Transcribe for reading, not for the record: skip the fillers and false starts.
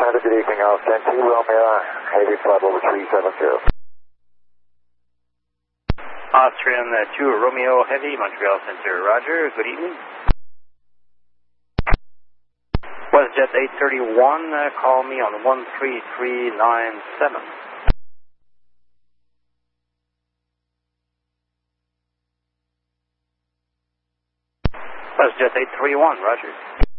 good evening, Austin 2 Romeo, Heavy flight over 370. Austrian 2 Romeo Heavy, Montreal Center, roger, good evening. WestJet 831, call me on 13397. WestJet 831, roger.